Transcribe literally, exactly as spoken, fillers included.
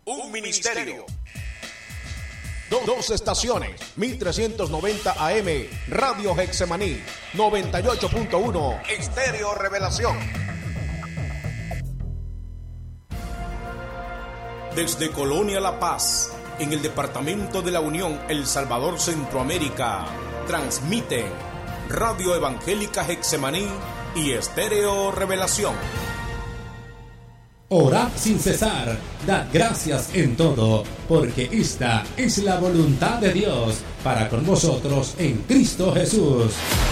un ministerio. Dos, dos estaciones, mil trescientos noventa A M, Radio Getsemaní, noventa y ocho punto uno, Estéreo Revelación. Desde Colonia La Paz, en el departamento de la Unión, El Salvador, Centroamérica, transmiten Radio Evangélica Getsemaní y Estéreo Revelación. Orad sin cesar, dad gracias en todo, porque esta es la voluntad de Dios para con vosotros en Cristo Jesús.